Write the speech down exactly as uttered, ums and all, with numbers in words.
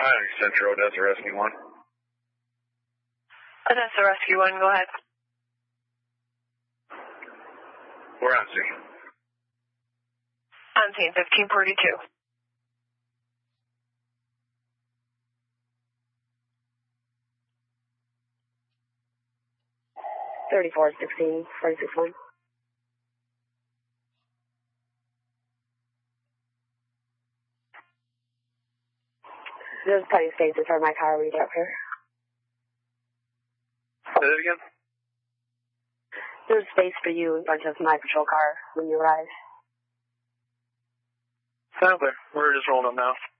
Hi, Central Odessa Rescue one. Odessa Rescue one, go ahead. We're on scene. On scene, fifteen forty-two. thirty-four sixteen, forty-six one. There's plenty of spaces for my car read up here. Say that again? There's space for you in front of my patrol car when you arrive. Sounds clear. We're just rolling up now.